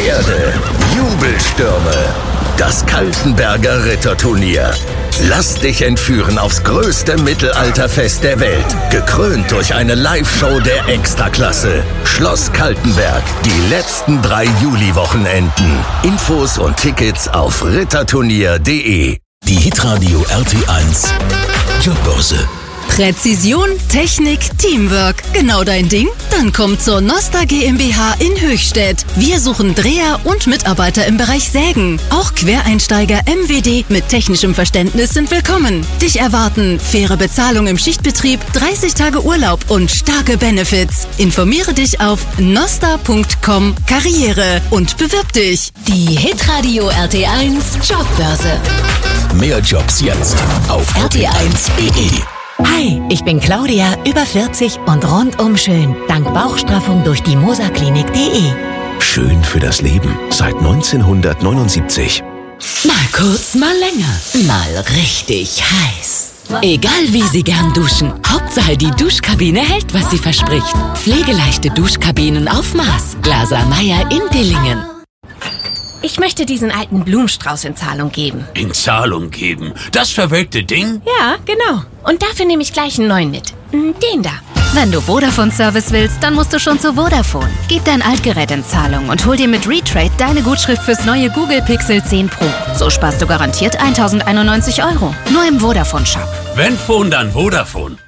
Pferde, Jubelstürme. Das Kaltenberger Ritterturnier. Lass dich entführen aufs größte Mittelalterfest der Welt. Gekrönt durch eine Live-Show der Extraklasse. Schloss Kaltenberg. Die letzten 3 Juli-Wochenenden. Infos und Tickets auf ritterturnier.de. Die Hitradio RT1 Jobbörse. Präzision, Technik, Teamwork. Genau dein Ding? Dann komm zur Nosta GmbH in Höchstädt. Wir suchen Dreher und Mitarbeiter im Bereich Sägen. Auch Quereinsteiger MWD mit technischem Verständnis sind willkommen. Dich erwarten faire Bezahlung im Schichtbetrieb, 30 Tage Urlaub und starke Benefits. Informiere dich auf nosta.com Karriere und bewirb dich. Die Hitradio RT1 Jobbörse. Mehr Jobs jetzt auf rt1.de. Hi, ich bin Claudia, über 40 und rundum schön. Dank Bauchstraffung durch die mosaKlinik.de. Schön für das Leben seit 1979. Mal kurz, mal länger. Mal richtig heiß. Egal wie Sie gern duschen, Hauptsache die Duschkabine hält, was sie verspricht. Pflegeleichte Duschkabinen auf Maß. Glaser Meyer in Dillingen. Ich möchte diesen alten Blumenstrauß in Zahlung geben. In Zahlung geben? Das verwelkte Ding? Ja, genau. Und dafür nehme ich gleich einen neuen mit. Den da. Wenn du Vodafone-Service willst, dann musst du schon zu Vodafone. Gib dein Altgerät in Zahlung und hol dir mit Retrade deine Gutschrift fürs neue Google Pixel 10 Pro. So sparst du garantiert 1.091 €. Nur im Vodafone-Shop. Wenn Phone, dann Vodafone.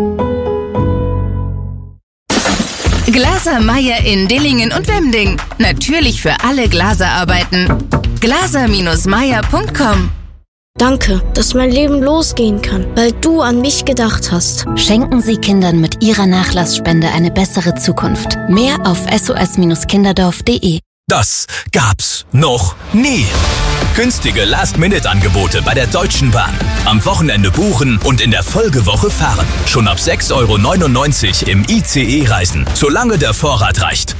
Glaser Meyer in Dillingen und Wemding. Natürlich für alle Glaserarbeiten. glaser-meyer.com. Danke, dass mein Leben losgehen kann, weil du an mich gedacht hast. Schenken Sie Kindern mit Ihrer Nachlassspende eine bessere Zukunft. Mehr auf sos-kinderdorf.de. Das gab's noch nie. Günstige Last-Minute-Angebote bei der Deutschen Bahn. Am Wochenende buchen und in der Folgewoche fahren. Schon ab 6,99 € im ICE reisen, solange der Vorrat reicht.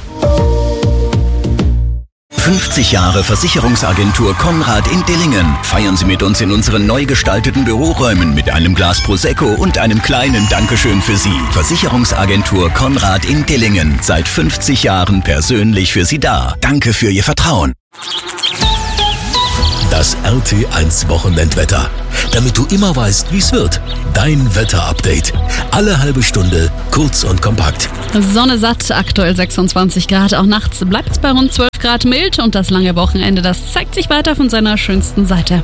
50 Jahre Versicherungsagentur Konrad in Dillingen. Feiern Sie mit uns in unseren neu gestalteten Büroräumen mit einem Glas Prosecco und einem kleinen Dankeschön für Sie. Versicherungsagentur Konrad in Dillingen. Seit 50 Jahren persönlich für Sie da. Danke für Ihr Vertrauen. Das RT1 Wochenendwetter. Damit du immer weißt, wie es wird. Dein Wetterupdate. Alle halbe Stunde, kurz und kompakt. Sonne satt, aktuell 26 Grad. Auch nachts bleibt es bei rund 12 Grad mild. Und das lange Wochenende, das zeigt sich weiter von seiner schönsten Seite.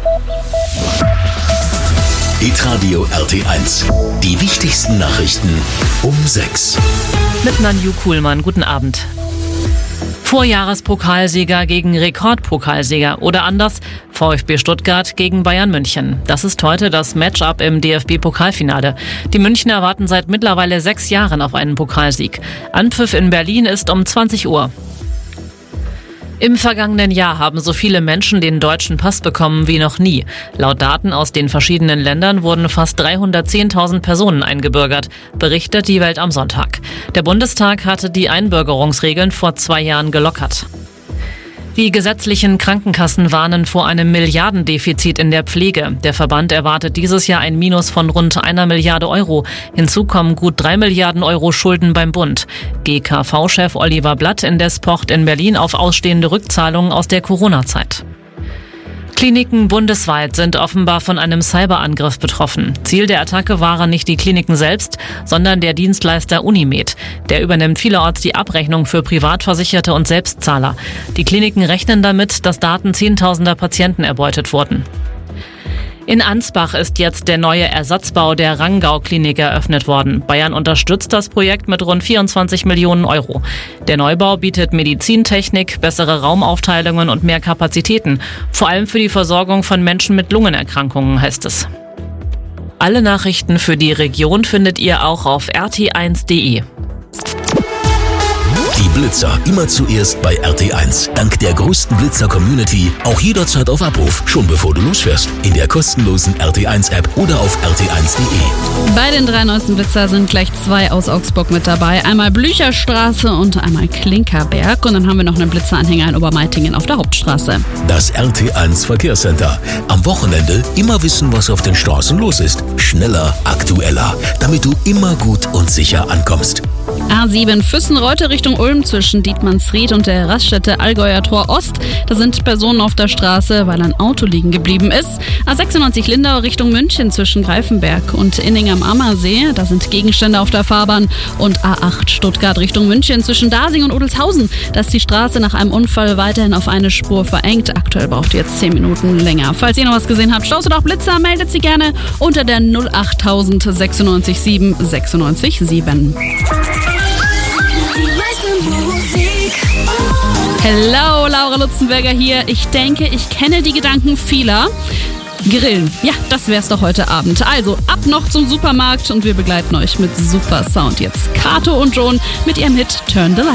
Hitradio RT1. Die wichtigsten Nachrichten um 6. Mit Nanju Kuhlmann, guten Abend. Vorjahrespokalsieger gegen Rekordpokalsieger oder anders VfB Stuttgart gegen Bayern München. Das ist heute das Matchup im DFB-Pokalfinale. Die Münchner warten seit mittlerweile 6 Jahren auf einen Pokalsieg. Anpfiff in Berlin ist um 20 Uhr. Im vergangenen Jahr haben so viele Menschen den deutschen Pass bekommen wie noch nie. Laut Daten aus den verschiedenen Ländern wurden fast 310.000 Personen eingebürgert, berichtet die Welt am Sonntag. Der Bundestag hatte die Einbürgerungsregeln vor 2 Jahren gelockert. Die gesetzlichen Krankenkassen warnen vor einem Milliardendefizit in der Pflege. Der Verband erwartet dieses Jahr ein Minus von rund 1 Milliarde €. Hinzu kommen gut 3 Milliarden € Schulden beim Bund. GKV-Chef Oliver Blatt indes pocht in Berlin auf ausstehende Rückzahlungen aus der Corona-Zeit. Kliniken bundesweit sind offenbar von einem Cyberangriff betroffen. Ziel der Attacke waren nicht die Kliniken selbst, sondern der Dienstleister Unimed. Der übernimmt vielerorts die Abrechnung für Privatversicherte und Selbstzahler. Die Kliniken rechnen damit, dass Daten Zehntausender Patienten erbeutet wurden. In Ansbach ist jetzt der neue Ersatzbau der Rangau-Klinik eröffnet worden. Bayern unterstützt das Projekt mit rund 24 Millionen €. Der Neubau bietet Medizintechnik, bessere Raumaufteilungen und mehr Kapazitäten. Vor allem für die Versorgung von Menschen mit Lungenerkrankungen, heißt es. Alle Nachrichten für die Region findet ihr auch auf rt1.de. Die Blitzer immer zuerst bei RT1. Dank der größten Blitzer-Community auch jederzeit auf Abruf, schon bevor du losfährst. In der kostenlosen RT1-App oder auf rt1.de. Bei den 3 neuesten Blitzer sind gleich 2 aus Augsburg mit dabei. Einmal Blücherstraße und einmal Klinkerberg. Und dann haben wir noch einen Blitzeranhänger in Obermeitingen auf der Hauptstraße. Das RT1 Verkehrscenter. Am Wochenende immer wissen, was auf den Straßen los ist. Schneller, aktueller, damit du immer gut und sicher ankommst. A7 Füssen-Reute Richtung Ulm zwischen Dietmannsried und der Raststätte Allgäuer Tor Ost. Da sind Personen auf der Straße, weil ein Auto liegen geblieben ist. A96 Lindau Richtung München zwischen Greifenberg und Inning am Ammersee. Da sind Gegenstände auf der Fahrbahn. Und A8 Stuttgart Richtung München zwischen Dasing und Odelshausen. Da ist die Straße nach einem Unfall weiterhin auf eine Spur verengt. Aktuell braucht ihr jetzt 10 Minuten länger. Falls ihr noch was gesehen habt, Staus oder auch Blitzer, meldet sie gerne unter der 08000 96 7 96 7. Hello, Laura Lutzenberger hier. Ich denke, ich kenne die Gedanken vieler. Grillen. Ja, das wär's doch heute Abend. Also, ab noch zum Supermarkt und wir begleiten euch mit super Sound. Jetzt Kato und Joan mit ihrem Hit Turn the Lights